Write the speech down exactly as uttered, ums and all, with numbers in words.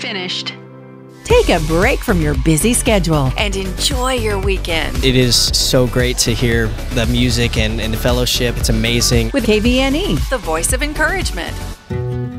finished. Take a break from your busy schedule and enjoy your weekend. It is so great to hear the music and, and the fellowship. It's amazing. with K V N E. The voice of encouragement.